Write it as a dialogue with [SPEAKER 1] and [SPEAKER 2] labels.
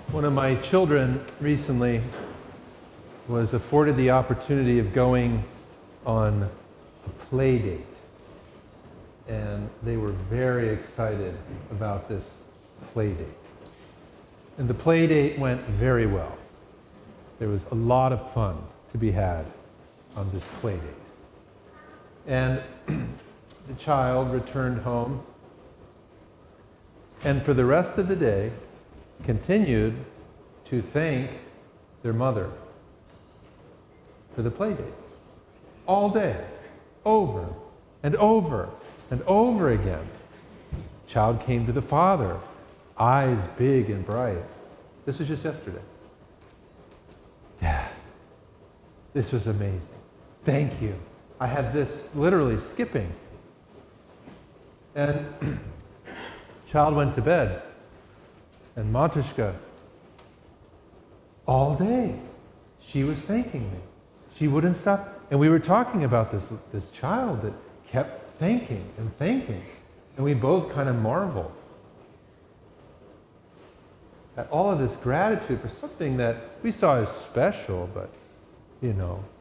[SPEAKER 1] One of my children recently was afforded the opportunity of going on a play date. And they were very excited about this play date. And the play date went very well. There was a lot of fun to be had on this play date. And the child returned home and for the rest of the day continued to thank their mother for the play date. All day, over and over and over again. Child came to the father, eyes big and bright. This was just yesterday. Dad, this was amazing. Thank you. I had this literally skipping. And child went to bed. And Matushka, all day, she was thanking me. She wouldn't stop. And we were talking about this child that kept thanking and thanking. And we both kind of marveled at all of this gratitude for something that we saw as special, but,